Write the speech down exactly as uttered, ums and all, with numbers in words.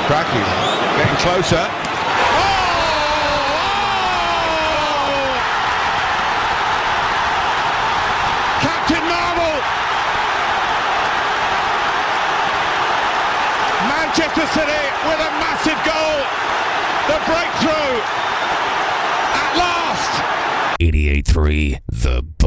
McCrackie getting closer. Captain Marvel! Manchester City with a massive goal. The breakthrough at last. eighty-eight point three The